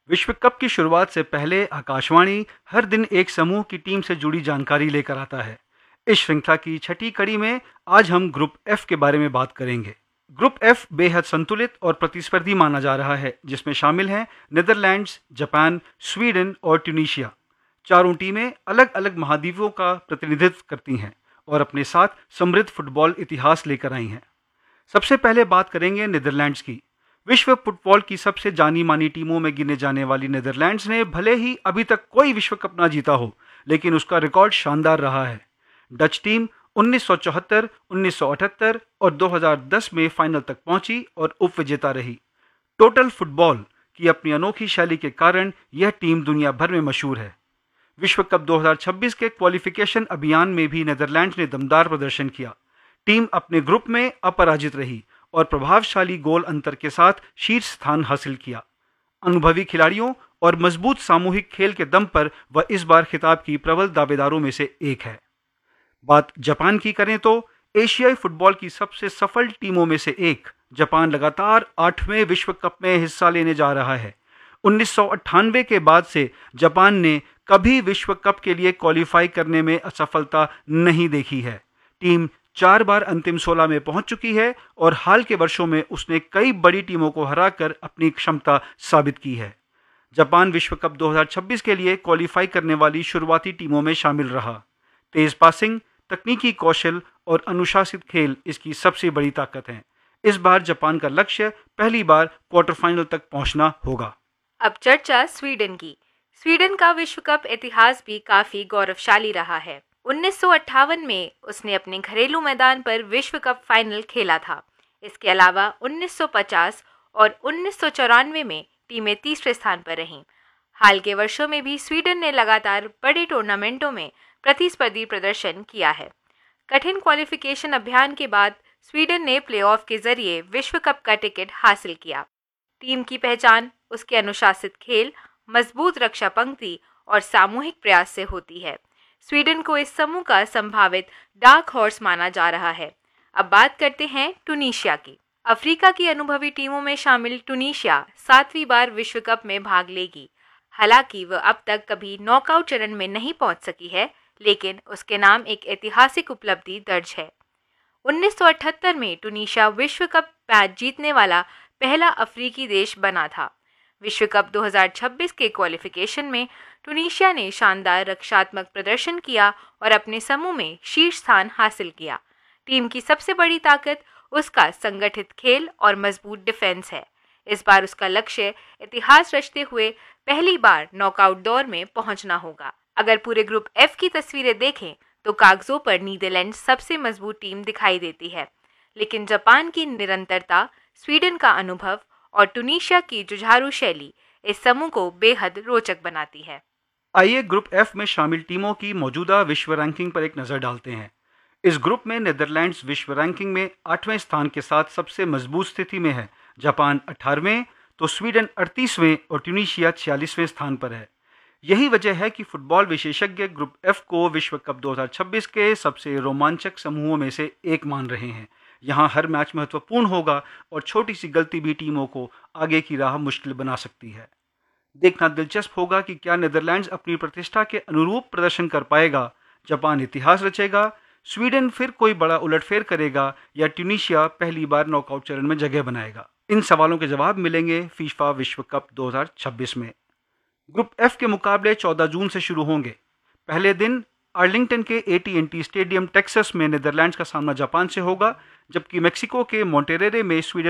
विश्व कप की शुरुआत से पहले आकाशवाणी हर दिन एक समूह की टीम से जुड़ी जानकारी लेकर आता है। इस श्रृंखला की छठी कड़ी में आज हम ग्रुप एफ के बारे में बात करेंगे। ग्रुप एफ बेहद संतुलित और प्रतिस्पर्धी माना जा रहा है, जिसमें शामिल हैं नीदरलैंड्स, जापान, स्वीडन और ट्यूनीशिया। चारों टीमें अलग अलग महाद्वीपों का प्रतिनिधित्व करती हैं और अपने साथ समृद्ध फुटबॉल इतिहास लेकर आई हैं। सबसे पहले बात करेंगे नीदरलैंड्स की। विश्व फुटबॉल की सबसे जानी मानी टीमों में गिने जाने वाली नीदरलैंड्स ने भले ही अभी तक कोई विश्व कप ना जीता हो, लेकिन उसका रिकॉर्ड शानदार रहा है। डच टीम 1974, 1978 और 2010 में फाइनल तक पहुंची और उप विजेता रही। टोटल फुटबॉल की अपनी अनोखी शैली के कारण यह टीम दुनिया भर में मशहूर है। विश्व कप 2026 के क्वालिफिकेशन अभियान में भी नीदरलैंड्स ने दमदार प्रदर्शन किया। टीम अपने ग्रुप में अपराजित रही और प्रभावशाली गोल अंतर के साथ शीर्ष स्थान हासिल किया। अनुभवी खिलाड़ियों और मजबूत सामूहिक खेल के दम पर वह इस बार खिताब की प्रबल दावेदारों में से एक है। बात जापान की करें तो एशियाई फुटबॉल की सबसे सफल टीमों में से एक जापान लगातार 8वें विश्व कप में हिस्सा लेने जा रहा है। 1998 के बाद से जापान ने कभी विश्व कप के लिए क्वालिफाई करने में असफलता नहीं देखी है। टीम 4 बार अंतिम 16 में पहुंच चुकी है और हाल के वर्षों में उसने कई बड़ी टीमों को हराकर अपनी क्षमता साबित की है। जापान विश्व कप 2026 के लिए क्वालिफाई करने वाली शुरुआती टीमों में शामिल रहा। तेज पासिंग, तकनीकी कौशल और अनुशासित खेल इसकी सबसे बड़ी ताकत है। इस बार जापान का लक्ष्य पहली बार क्वार्टर फाइनल तक पहुंचना होगा। अब चर्चा स्वीडन की। स्वीडन का विश्व कप इतिहास भी काफी गौरवशाली रहा है। 1958 में उसने अपने घरेलू मैदान पर विश्व कप फाइनल खेला था। इसके अलावा 1950 और 1994 में टीमें तीसरे स्थान पर रहीं। हाल के वर्षों में भी स्वीडन ने लगातार बड़े टूर्नामेंटों में प्रतिस्पर्धी प्रदर्शन किया है। कठिन क्वालिफिकेशन अभियान के बाद स्वीडन ने प्लेऑफ के जरिए विश्व कप का टिकट हासिल किया। टीम की पहचान उसके अनुशासित खेल, मजबूत रक्षा पंक्ति और सामूहिक प्रयास से होती है। स्वीडन को इस समूह का संभावित डार्क हॉर्स माना जा रहा है। अब बात करते हैं टूनीशिया की। अफ्रीका की अनुभवी टीमों में शामिल टूनीशिया 7वीं बार विश्व कप में भाग लेगी। हालांकि वह अब तक कभी नॉकआउट चरण में नहीं पहुंच सकी है, लेकिन उसके नाम एक ऐतिहासिक उपलब्धि दर्ज है। 1978 में टूनीशिया विश्व कप मैच जीतने वाला पहला अफ्रीकी देश बना था। विश्व कप 2026 के क्वालिफिकेशन में टूनीशिया ने शानदार रक्षात्मक प्रदर्शन किया और अपने समूह में शीर्ष स्थान हासिल किया। टीम की सबसे बड़ी ताकत उसका संगठित खेल और मजबूत डिफेंस है। इस बार उसका लक्ष्य इतिहास रचते हुए पहली बार नॉकआउट दौर में पहुंचना होगा। अगर पूरे ग्रुप एफ की तस्वीरें देखें तो कागजों पर नीदरलैंड सबसे मजबूत टीम दिखाई देती है, लेकिन जापान की निरंतरता, स्वीडन का अनुभव और टूनीशिया की जुझारू शैली इस समूह को बेहद रोचक बनाती है। आइए ग्रुप एफ में शामिल टीमों की मौजूदा विश्व रैंकिंग पर एक नज़र डालते हैं। इस ग्रुप में नीदरलैंड्स विश्व रैंकिंग में 8वें स्थान के साथ सबसे मजबूत स्थिति में है। जापान 18वें तो स्वीडन 38वें और ट्यूनीशिया 46वें स्थान पर है। यही वजह है कि फुटबॉल विशेषज्ञ ग्रुप एफ को विश्व कप 2026 के सबसे रोमांचक समूहों में से एक मान रहे हैं। यहाँ हर मैच महत्वपूर्ण होगा और छोटी सी गलती भी टीमों को आगे की राह मुश्किल बना सकती है। देखना दिलचस्प होगा कि क्या नीदरलैंड्स अपनी प्रतिष्ठा के अनुरूप प्रदर्शन कर पाएगा, जापान इतिहास रचेगा, स्वीडन फिर कोई बड़ा उलटफेर करेगा या ट्यूनीशिया पहली बार नॉकआउट चरण में जगह बनाएगा। इन सवालों के जवाब मिलेंगे फीफा विश्व कप 2026 में। ग्रुप एफ के मुकाबले 14 जून से शुरू होंगे। पहले दिन आर्लिंगटन के AT&T स्टेडियम टेक्सास में नीदरलैंड्स का सामना जापान से होगा, जबकि मेक्सिको के मोंटेरेरे में स्वीडन